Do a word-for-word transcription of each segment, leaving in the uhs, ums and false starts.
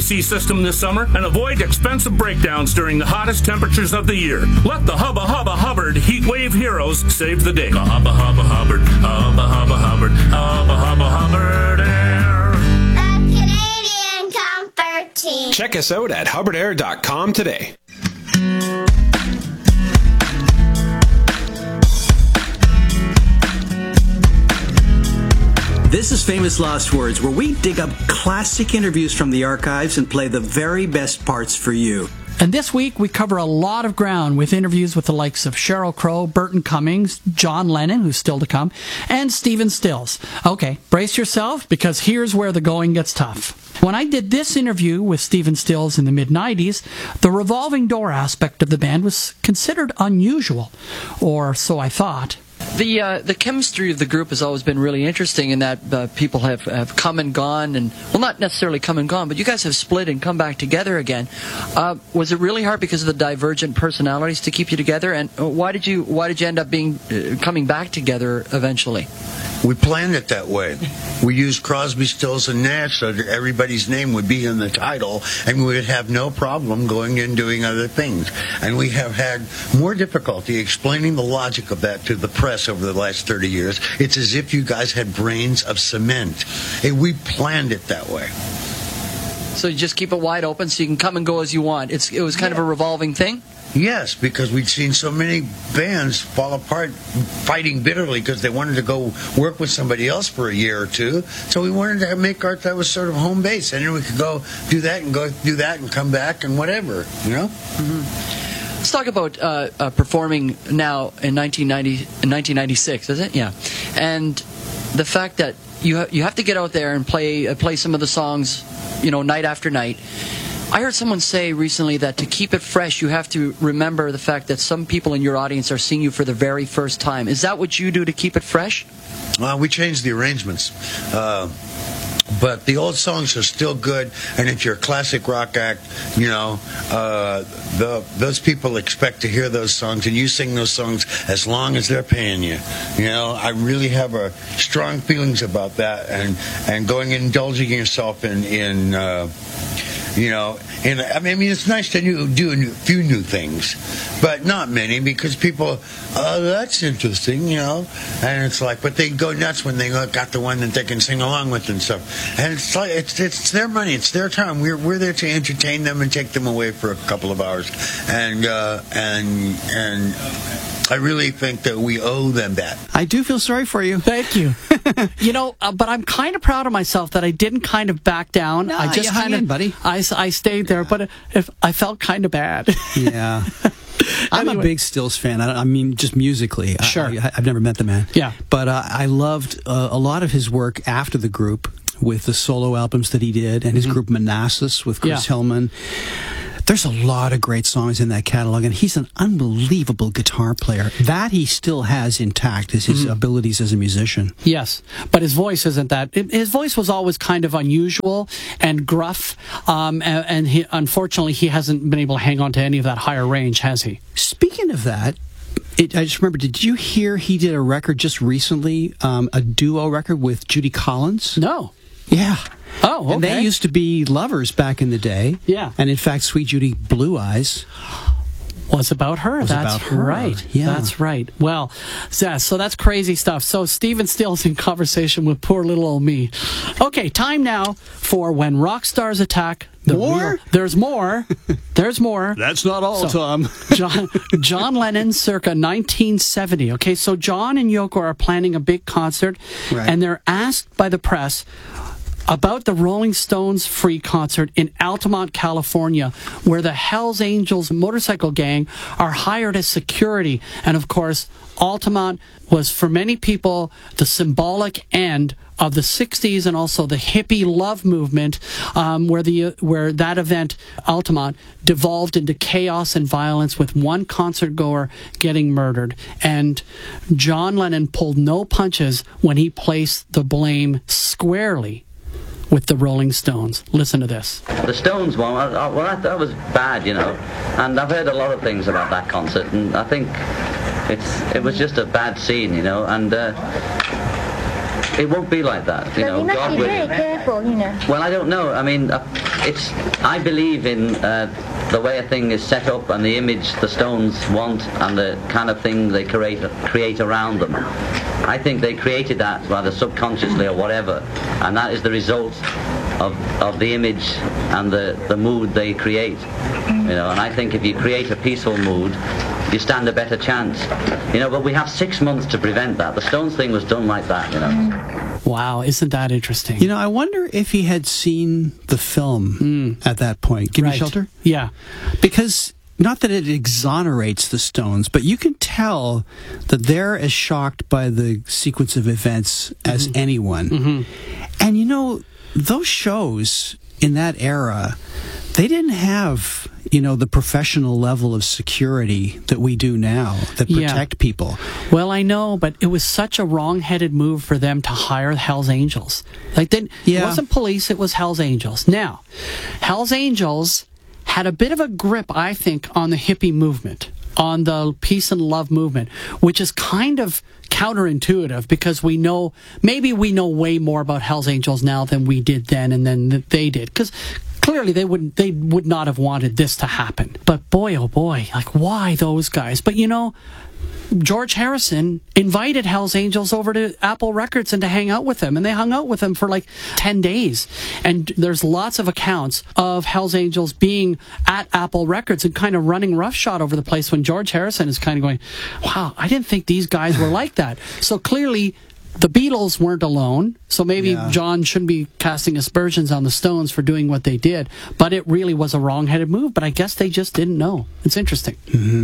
C system this summer and avoid expensive breakdowns during the hottest temperatures of the year. Let the Hubba Hubba Hubbard Heat Wave heroes save the day. Hubba Hubba Hubbard, Hubba Hubba Hubbard, Hubba Hubba Hubbard Air. The Canadian Comfort Team. Check us out at hubbard air dot com today. This is Famous Last Words, where we dig up classic interviews from the archives and play the very best parts for you. And this week, we cover a lot of ground with interviews with the likes of Sheryl Crow, Burton Cummings, John Lennon, who's still to come, and Stephen Stills. Okay, brace yourself, because here's where the going gets tough. When I did this interview with Stephen Stills in the mid nineties, the revolving door aspect of the band was considered unusual, or so I thought. The uh, the chemistry of the group has always been really interesting in that uh, people have, have come and gone, and well, not necessarily come and gone, but you guys have split and come back together again. Uh, was it really hard because of the divergent personalities to keep you together? And why did you why did you end up being uh, coming back together eventually? We planned it that way. We used Crosby, Stills, and Nash so that everybody's name would be in the title, and we would have no problem going and doing other things. And we have had more difficulty explaining the logic of that to the press over the last thirty years. It's as if you guys had brains of cement. And we planned it that way. So you just keep it wide open so you can come and go as you want. It's It was kind yeah. of a revolving thing? Yes, because we'd seen so many bands fall apart fighting bitterly because they wanted to go work with somebody else for a year or two. So we wanted to make art that was sort of home base. And then we could go do that and go do that and come back and whatever, you know? Mm-hmm. Let's talk about uh, uh, performing now in nineteen ninety, in nineteen ninety-six, is it? Yeah. And the fact that you, ha- you have to get out there and play, uh, play some of the songs, you know, night after night. I heard someone say recently that to keep it fresh, you have to remember the fact that some people in your audience are seeing you for the very first time. Is that what you do to keep it fresh? Well, we changed the arrangements. Uh, but the old songs are still good, and if you're a classic rock act, you know, uh, the, those people expect to hear those songs, and you sing those songs as long as they're paying you. You know, I really have a strong feelings about that, and, and going and indulging yourself in... in uh, You know, and I mean, it's nice to new, do a new, few new things, but not many, because people, oh, that's interesting, you know, and it's like, but they go nuts when they got the one that they can sing along with and stuff, and it's like, it's it's their money, it's their time. We're we're there to entertain them and take them away for a couple of hours, and uh, and and. I really think that we owe them that. I do feel sorry for you. Thank you. You know, uh, but I'm kind of proud of myself that I didn't kind of back down. No, I just you hung kind of, in, buddy. I, I stayed there, yeah. But if I felt kind of bad. Yeah. I'm anyway. a big Stills fan. I, I mean, just musically. Sure. I, I've never met the man. Yeah. But uh, I loved uh, a lot of his work after the group, with the solo albums that he did, and his mm-hmm. group Manassas with Chris yeah. Hillman. There's a lot of great songs in that catalog, and he's an unbelievable guitar player. That he still has intact, is his mm-hmm. abilities as a musician. Yes, but his voice isn't that. His voice was always kind of unusual and gruff, um, and, and he, unfortunately, he hasn't been able to hang on to any of that higher range, has he? Speaking of that, It, I just remember, did you hear he did a record just recently, um, a duo record with Judy Collins? No. Yeah. Oh, okay. And they used to be lovers back in the day. Yeah. And in fact, Sweet Judy Blue Eyes was about her. Was that's about her. right. Yeah. That's right. Well, so, so that's crazy stuff. So Stephen Stills in conversation with poor little old me. Okay, time now for When Rock Stars Attack. The more? Real, there's more. There's more. That's not all, so, Tom. John, John Lennon, circa nineteen seventy. Okay, so John and Yoko are planning a big concert, right. and they're asked by the press about the Rolling Stones free concert in Altamont, California, where the Hells Angels motorcycle gang are hired as security. And of course, Altamont was, for many people, the symbolic end of the sixties and also the hippie love movement, um, where the where that event, Altamont, devolved into chaos and violence, with one concert goer getting murdered. And John Lennon pulled no punches when he placed the blame squarely with the Rolling Stones. Listen to this. The Stones one, I, I, well, that, that was bad, you know, and I've heard a lot of things about that concert, and I think it's it was just a bad scene, you know, and uh, it won't be like that. You So know, we must God be will. very careful, you know. Well, I don't know. I mean, uh, it's. I believe in uh, the way a thing is set up and the image the Stones want and the kind of thing they create create around them. I think they created that rather subconsciously or whatever, and that is the result of of the image and the the mood they create. You know, and I think if you create a peaceful mood, you stand a better chance. You know, but we have six months to prevent that. The Stones thing was done like that. You know. Wow, isn't that interesting? You know, I wonder if he had seen the film Mm. at that point. Give Right. Me Shelter? Yeah. Because, not that it exonerates the Stones, but you can tell that they're as shocked by the sequence of events as Mm-hmm. anyone. Mm-hmm. And you know, those shows in that era, they didn't have, you know, the professional level of security that we do now that Yeah. protect people. Well, I know, but it was such a wrong-headed move for them to hire Hell's Angels. Like, they, Yeah. it wasn't police, it was Hell's Angels. Now, Hell's Angels had a bit of a grip, I think, on the hippie movement, on the peace and love movement, which is kind of counterintuitive because we know, maybe we know way more about Hell's Angels now than we did then and then that they did. Because clearly they wouldn't, they would not have wanted this to happen. But boy, oh boy, like, why those guys? But you know, George Harrison invited Hell's Angels over to Apple Records and to hang out with them. And they hung out with them for like ten days. And there's lots of accounts of Hell's Angels being at Apple Records and kind of running roughshod over the place when George Harrison is kind of going, wow, I didn't think these guys were like that. So clearly the Beatles weren't alone. So maybe Yeah. John shouldn't be casting aspersions on the Stones for doing what they did. But it really was a wrong-headed move. But I guess they just didn't know. It's interesting.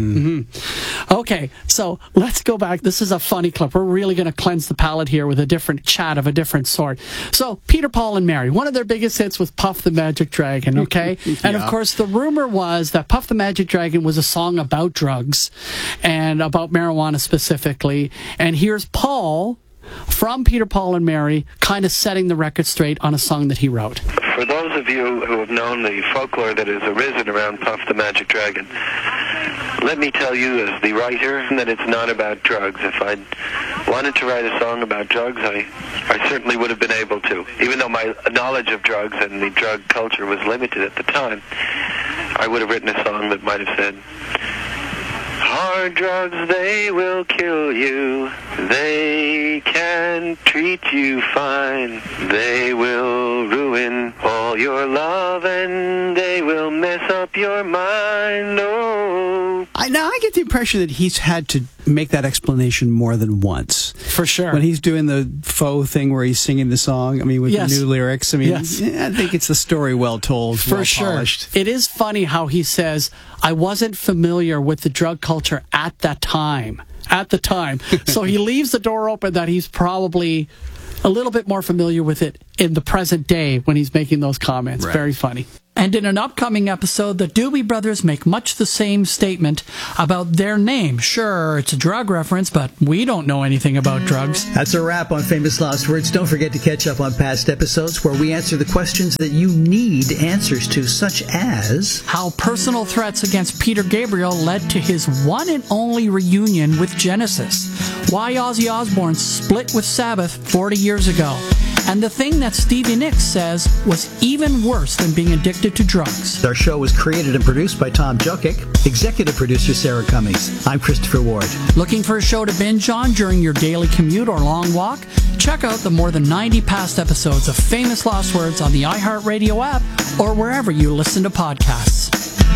Mm-hmm. Okay, so let's go back. This is a funny clip. We're really going to cleanse the palate here with a different chat of a different sort. So Peter, Paul, and Mary, one of their biggest hits was Puff the Magic Dragon, okay? And of Yeah. course, the rumor was that Puff the Magic Dragon was a song about drugs and about marijuana specifically. And here's Paul from Peter, Paul, and Mary kind of setting the record straight on a song that he wrote. For those of you who have known the folklore that has arisen around Puff the Magic Dragon, let me tell you as the writer that it's not about drugs. If I'd wanted to write a song about drugs, I, I certainly would have been able to. Even though my knowledge of drugs and the drug culture was limited at the time, I would have written a song that might have said, hard drugs, they will kill you. They can treat you fine. They will ruin all your love and they will mess up your mind. Oh. I, now I get the impression that he's had to make that explanation more than once. For sure. When he's doing the faux thing where he's singing the song, I mean, with Yes. the new lyrics, I mean, Yes. yeah, I think it's the story well told, For well sure. polished. It is funny how he says, I wasn't familiar with the drug culture at that time. At the time. So he leaves the door open that he's probably a little bit more familiar with it in the present day when he's making those comments. Right. Very funny. And in an upcoming episode, the Doobie Brothers make much the same statement about their name. Sure, it's a drug reference, but we don't know anything about drugs. That's a wrap on Famous Lost Words. Don't forget to catch up on past episodes where we answer the questions that you need answers to, such as How personal threats against Peter Gabriel led to his one and only reunion with Genesis. Why Ozzy Osbourne split with Sabbath forty years ago. And the thing that Stevie Nicks says was even worse than being addicted to drugs. our show was created and produced by Tom Jokic, executive producer Sarah Cummings. I'm Christopher Ward. Looking for a show to binge on during your daily commute or long walk? Check out the more than ninety past episodes of Famous Lost Words on the iHeartRadio app or wherever you listen to podcasts.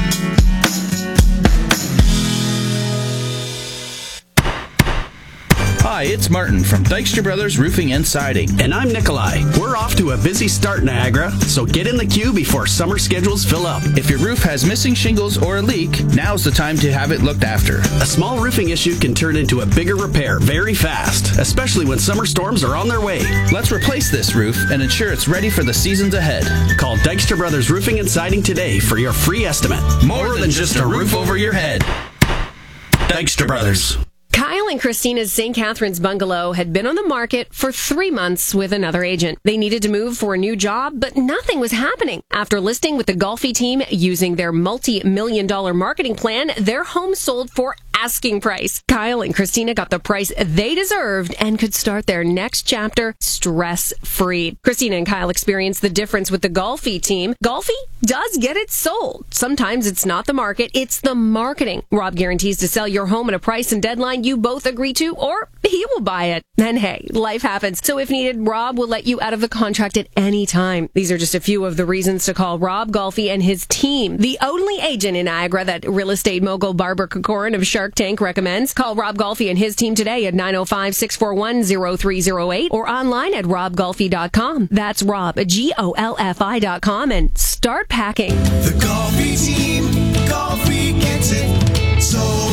Hi, it's Martin from Dykstra Brothers Roofing and Siding. And I'm Nikolai. We're off to a busy start, Niagara, so get in the queue before summer schedules fill up. If your roof has missing shingles or a leak, now's the time to have it looked after. A small roofing issue can turn into a bigger repair very fast, especially when summer storms are on their way. Let's replace this roof and ensure it's ready for the seasons ahead. Call Dykstra Brothers Roofing and Siding today for your free estimate. More, More than just a roof over your head. Dykstra Brothers. Kyle and Christina's Saint Catharines bungalow had been on the market for three months with another agent. They needed to move for a new job, but nothing was happening. After listing with the Golfi team using their multi-million dollar marketing plan, their home sold for asking price. Kyle and Christina got the price they deserved and could start their next chapter stress-free. Christina and Kyle experienced the difference with the Golfi team. Golfi does get it sold. Sometimes it's not the market, it's the marketing. Rob guarantees to sell your home at a price and deadline you both agree to, or he will buy it. And hey, life happens. So if needed, Rob will let you out of the contract at any time. These are just a few of the reasons to call Rob Golfi and his team, the only agent in Niagara that real estate mogul Barbara Corcoran of Shark Tank recommends. Call Rob Golfi and his team today at nine oh five, six four one, oh three oh eight or online at rob golfi dot com. That's Rob, G O L F I dot com, and start packing. The Golfi team, Golfi gets it sold.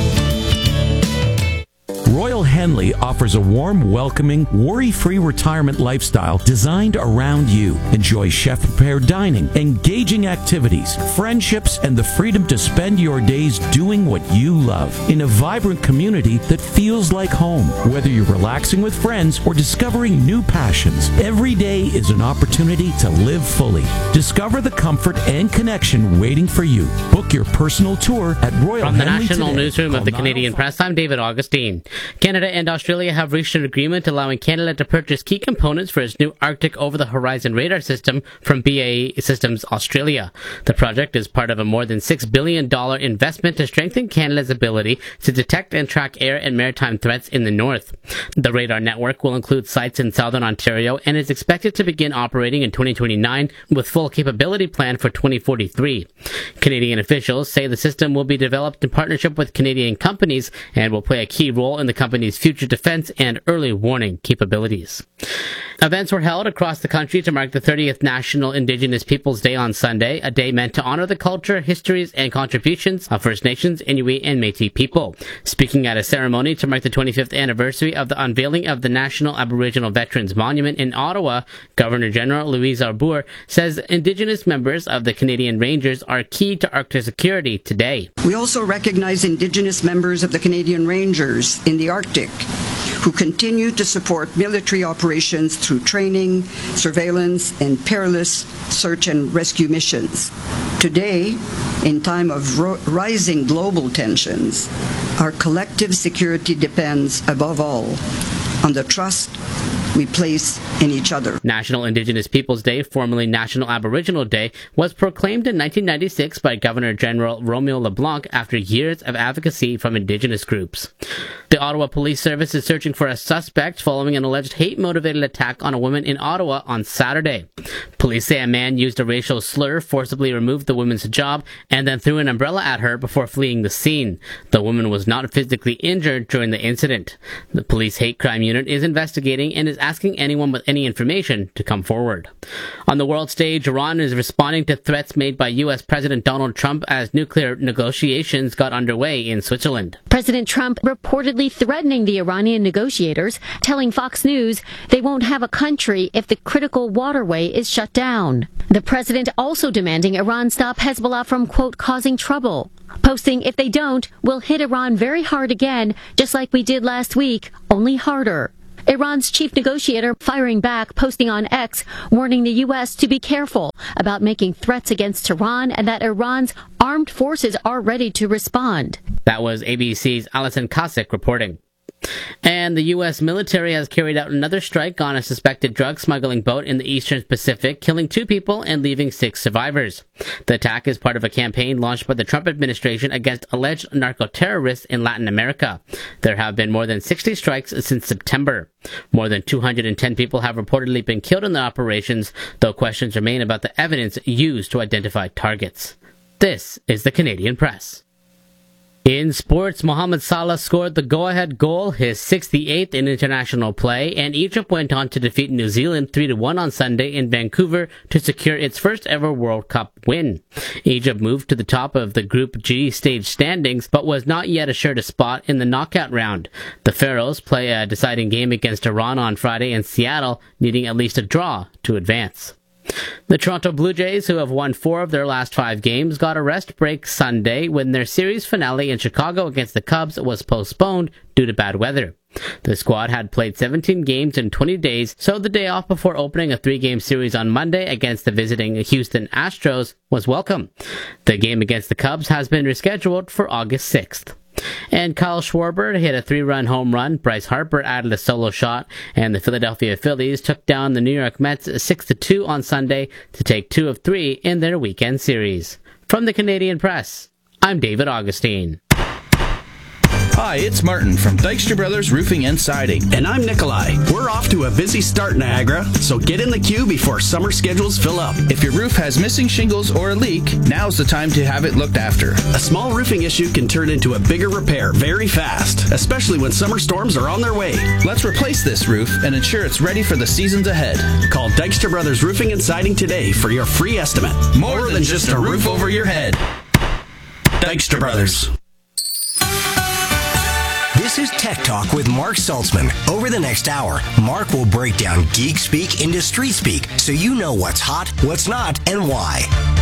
Royal Henley offers a warm, welcoming, worry-free retirement lifestyle designed around you. Enjoy chef-prepared dining, engaging activities, friendships, and the freedom to spend your days doing what you love in a vibrant community that feels like home. Whether you're relaxing with friends or discovering new passions, every day is an opportunity to live fully. Discover the comfort and connection waiting for you. Book your personal tour at Royal From the Henley National today. Newsroom Call of the Canadian Press, I'm David Augustine. Canada and Australia have reached an agreement allowing Canada to purchase key components for its new Arctic over-the-horizon radar system from B A E Systems Australia. The project is part of a more than six billion dollars investment to strengthen Canada's ability to detect and track air and maritime threats in the north. The radar network will include sites in southern Ontario and is expected to begin operating in twenty twenty-nine with full capability planned for twenty forty-three. Canadian officials say the system will be developed in partnership with Canadian companies and will play a key role in the company's future defense and early warning capabilities. Events were held across the country to mark the thirtieth National Indigenous Peoples Day on Sunday, a day meant to honor the culture, histories, and contributions of First Nations, Inuit, and Métis people. Speaking at a ceremony to mark the twenty-fifth anniversary of the unveiling of the National Aboriginal Veterans Monument in Ottawa, Governor-General Louise Arbour says Indigenous members of the Canadian Rangers are key to Arctic security today. We also recognize Indigenous members of the Canadian Rangers in the Arctic who continue to support military operations through training, surveillance, and perilous search and rescue missions. Today, in time of ro- rising global tensions, our collective security depends, above all, on the trust we place in each other. National Indigenous Peoples Day, formerly National Aboriginal Day, was proclaimed in nineteen ninety-six by Governor-General Romeo LeBlanc after years of advocacy from Indigenous groups. The Ottawa Police Service is searching for a suspect following an alleged hate-motivated attack on a woman in Ottawa on Saturday. Police say a man used a racial slur, forcibly removed the woman's hijab, and then threw an umbrella at her before fleeing the scene. The woman was not physically injured during the incident. The police hate crime unit is investigating and is asking anyone with any information to come forward. On the world stage, Iran is responding to threats made by U S President Donald Trump as nuclear negotiations got underway in Switzerland. President Trump reportedly threatening the Iranian negotiators, telling Fox News they won't have a country if the critical waterway is shut down. The president also demanding Iran stop Hezbollah from, quote, causing trouble, posting, if they don't, we'll hit Iran very hard again, just like we did last week, only harder. Iran's chief negotiator firing back, posting on X, warning the U S to be careful about making threats against Tehran and that Iran's armed forces are ready to respond. That was A B C's Alison Kosick reporting. And the U S military has carried out another strike on a suspected drug smuggling boat in the eastern Pacific, killing two people and leaving six survivors. The attack is part of a campaign launched by the Trump administration against alleged narco-terrorists in Latin America. There have been more than sixty strikes since September. More than two hundred ten people have reportedly been killed in the operations, though questions remain about the evidence used to identify targets. This is the Canadian Press. In sports, Mohamed Salah scored the go-ahead goal, his sixty-eighth in international play, and Egypt went on to defeat New Zealand three to one on Sunday in Vancouver to secure its first ever World Cup win. Egypt moved to the top of the Group G stage standings, but was not yet assured a spot in the knockout round. The Pharaohs play a deciding game against Iran on Friday in Seattle, needing at least a draw to advance. The Toronto Blue Jays, who have won four of their last five games, got a rest break Sunday when their series finale in Chicago against the Cubs was postponed due to bad weather. The squad had played seventeen games in twenty days, so the day off before opening a three-game series on Monday against the visiting Houston Astros was welcome. The game against the Cubs has been rescheduled for August sixth. And Kyle Schwarber hit a three-run home run. Bryce Harper added a solo shot, and the Philadelphia Phillies took down the New York Mets six to two on Sunday to take two of three in their weekend series. From the Canadian Press, I'm David Augustine. Hi, it's Martin from Dykstra Brothers Roofing and Siding. And I'm Nikolai. We're off to a busy start, Niagara, so get in the queue before summer schedules fill up. If your roof has missing shingles or a leak, now's the time to have it looked after. A small roofing issue can turn into a bigger repair very fast, especially when summer storms are on their way. Let's replace this roof and ensure it's ready for the seasons ahead. Call Dykstra Brothers Roofing and Siding today for your free estimate. More, More than, than just a roof over your head. Dykstra Brothers. This is Tech Talk with Mark Saltzman. Over the next hour, Mark will break down geek speak into street speak so you know what's hot, what's not, and why.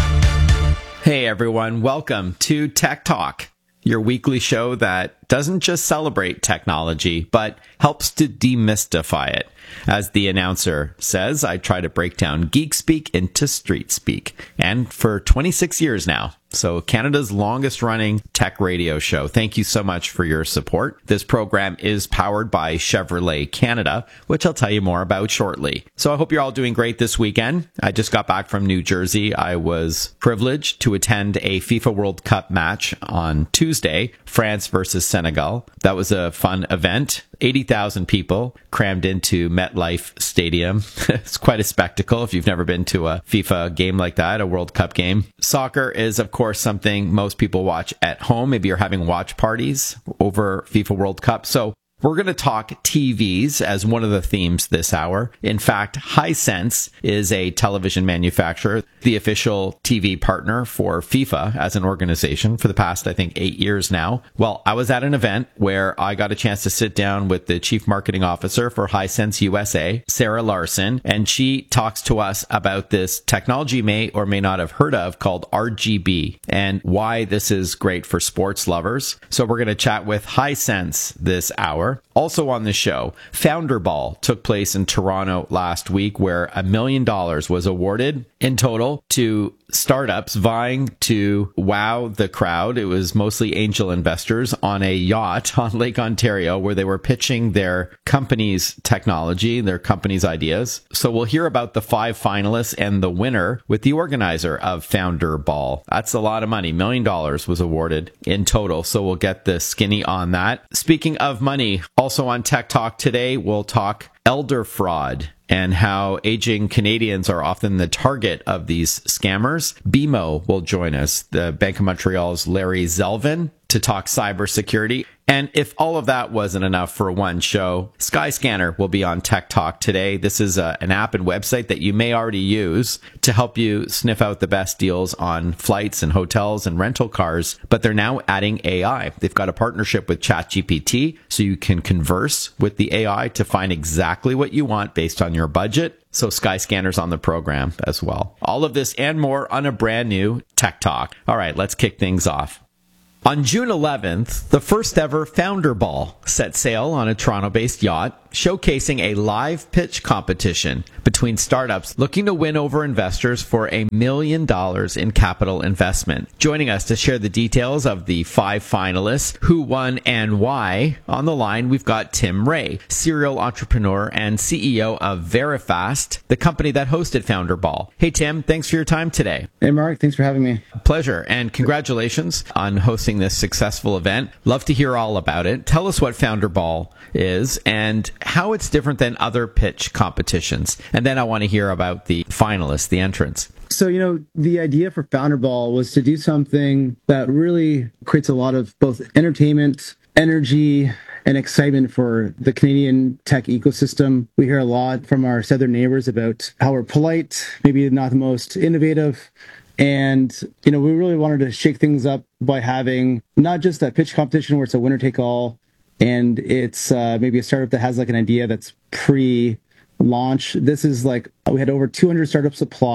Hey everyone, welcome to Tech Talk, your weekly show that doesn't just celebrate technology, but helps to demystify it. As the announcer says, I try to break down geek speak into street speak. And for twenty-six years now. So Canada's longest running tech radio show. Thank you so much for your support. This program is powered by Chevrolet Canada, which I'll tell you more about shortly. So I hope you're all doing great this weekend. I just got back from New Jersey. I was privileged to attend a FIFA World Cup match on Tuesday, France versus Senegal. That was a fun event. eighty thousand people crammed into MetLife Stadium. It's quite a spectacle if you've never been to a FIFA game like that, a World Cup game. Soccer is, of course, something most people watch at home. Maybe you're having watch parties over FIFA World Cup. So we're going to talk T Vs as one of the themes this hour. In fact, Hisense is a television manufacturer, the official T V partner for FIFA as an organization for the past, I think, eight years now. Well, I was at an event where I got a chance to sit down with the chief marketing officer for Hisense U S A, Sarah Larson, and she talks to us about this technology you may or may not have heard of called R G B and why this is great for sports lovers. So we're going to chat with Hisense this hour. Also on the show, Founder Ball took place in Toronto last week where a million dollars was awarded in total to startups vying to wow the crowd. It was mostly angel investors on a yacht on Lake Ontario where they were pitching their company's technology, their company's ideas. So we'll hear about the five finalists and the winner with the organizer of Founder Ball. That's a lot of money. A million dollars was awarded in total. So we'll get the skinny on that. Speaking of money, also on Tech Talk today, we'll talk elder fraud and how aging Canadians are often the target of these scammers. B M O will join us, the Bank of Montreal's Larry Zelvin, to talk cybersecurity. And if all of that wasn't enough for one show, Skyscanner will be on Tech Talk today. This is a, an app and website that you may already use to help you sniff out the best deals on flights and hotels and rental cars. But they're now adding A I. They've got a partnership with ChatGPT, so you can converse with the A I to find exactly what you want based on your budget. So Skyscanner's on the program as well. All of this and more on a brand new Tech Talk. All right, let's kick things off. On June eleventh, the first ever Founder Ball set sail on a Toronto-based yacht, showcasing a live pitch competition between startups looking to win over investors for a million dollars in capital investment. Joining us to share the details of the five finalists, who won and why, on the line we've got Tim Ray, serial entrepreneur and C E O of Verifast, the company that hosted Founder Ball. Hey Tim, thanks for your time today. Hey Mark, thanks for having me. Pleasure, and congratulations on hosting this successful event. Love to hear all about it. Tell us what Founder Ball is and how it's different than other pitch competitions. And then I want to hear about the finalists, the entrants. So, you know, the idea for Founder Ball was to do something that really creates a lot of both entertainment, energy, and excitement for the Canadian tech ecosystem. We hear a lot from our southern neighbors about how we're polite, maybe not the most innovative. And, you know, we really wanted to shake things up by having not just a pitch competition where it's a winner take all, and it's uh, maybe a startup that has like an idea that's pre-launch. This is like, we had over two hundred startups apply.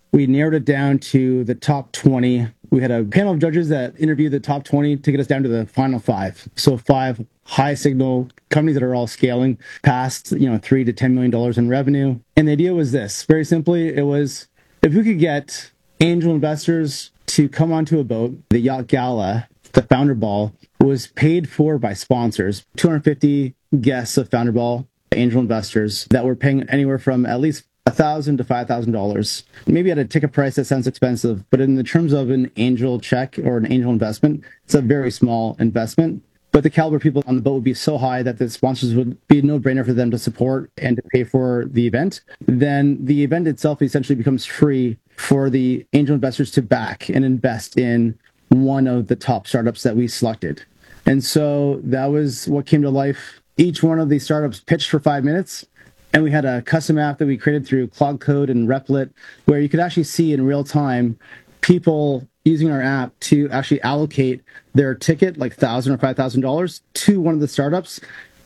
We narrowed it down to the top twenty. We had a panel of judges that interviewed the top twenty to get us down to the final five. So five high signal companies that are all scaling past, you know, three to ten million dollars in revenue. And the idea was this: very simply, it was if we could get angel investors to come onto a boat, the yacht gala, the Founder Ball, was paid for by sponsors. two hundred fifty guests of Founder Ball, angel investors that were paying anywhere from at least one thousand dollars to five thousand dollars. Maybe at a ticket price that sounds expensive, but in the terms of an angel check or an angel investment, it's a very small investment. But the caliber of people on the boat would be so high that the sponsors would be a no-brainer for them to support and to pay for the event. Then the event itself essentially becomes free for the angel investors to back and invest in one of the top startups that we selected. And so that was what came to life. Each one of these startups pitched for five minutes. And we had a custom app that we created through Cloud Code and Replit, where you could actually see in real time people using our app to actually allocate their ticket, like one thousand dollars or five thousand dollars, to one of the startups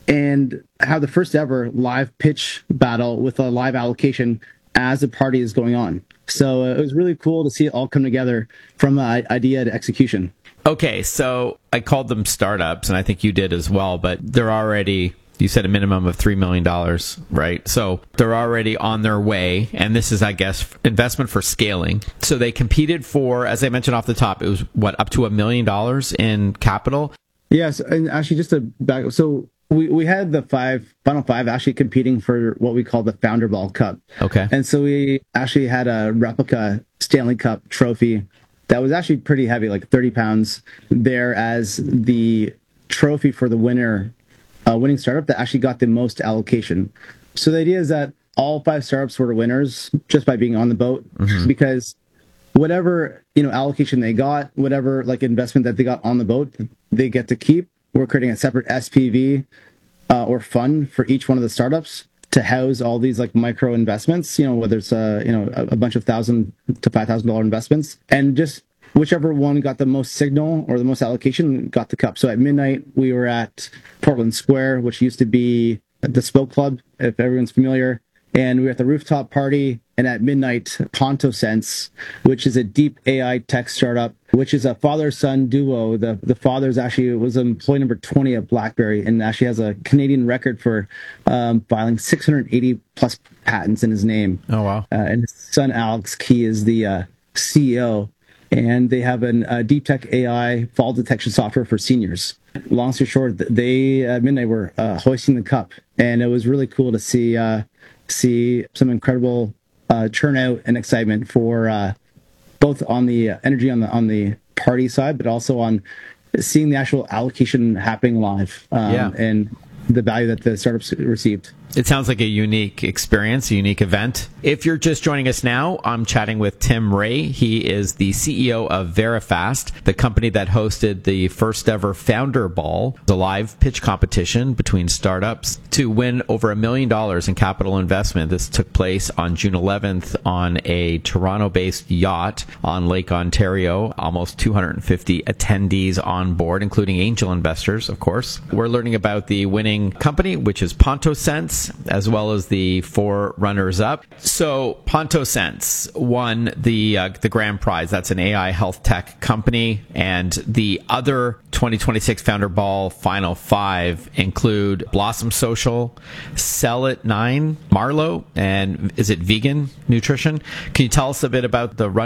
and have the first ever live pitch battle with a live allocation as the party is going on. So uh, it was really cool to see it all come together from uh, idea to execution. Okay, so I called them startups, and I think you did as well, but they're already... You said a minimum of three million dollars, right? So they're already on their way. And this is, I guess, investment for scaling. So they competed for, as I mentioned off the top, it was, what, up to a million dollars in capital? Yes. And actually, just to back, so we, we had the five, final five actually competing for what we call the Founder Ball Cup. Okay. And so we actually had a replica Stanley Cup trophy that was actually pretty heavy, like thirty pounds there as the trophy for the winner. Uh, winning startup that actually got the most allocation. So the idea is that all five startups were winners just by being on the boat, mm-hmm. because whatever, you know, allocation they got, whatever like investment that they got on the boat, they get to keep. We're creating a separate S P V uh, or fund for each one of the startups to house all these like micro investments, you know, whether it's uh, you know a, a bunch of thousand to five thousand dollar investments, and just whichever one got the most signal or the most allocation got the cup. So at midnight, we were at Portland Square, which used to be the Spoke Club, if everyone's familiar. And we were at the rooftop party. And at midnight, PontoSense, which is a deep A I tech startup, which is a father-son duo. The the father's actually was employee number twenty at BlackBerry and actually has a Canadian record for um, filing six hundred eighty plus patents in his name. Oh, wow. Uh, and his son, Alex Key, is the uh, C E O. And they have a uh, deep tech A I fall detection software for seniors. Long story short, they at midnight were uh, hoisting the cup, and it was really cool to see uh, see some incredible uh, turnout and excitement for uh, both on the energy on the on the party side, but also on seeing the actual allocation happening live, um, yeah. and the value that the startups received. It sounds like a unique experience, a unique event. If you're just joining us now, I'm chatting with Tim Ray. He is the C E O of Verifast, the company that hosted the first ever Founder Ball, the live pitch competition between startups to win over a million dollars in capital investment. This took place on June eleventh on a Toronto-based yacht on Lake Ontario. Almost two hundred fifty attendees on board, including angel investors, of course. We're learning about the winning company, which is PontoSense, as well as the four runners-up. So PontoSense won the uh, the grand prize. That's an A I health tech company, and the other twenty twenty-six Founder Ball final five include Blossom Social, Sell It Nine, Marlowe, and is it Vegan Nutrition? Can you tell us a bit about the run?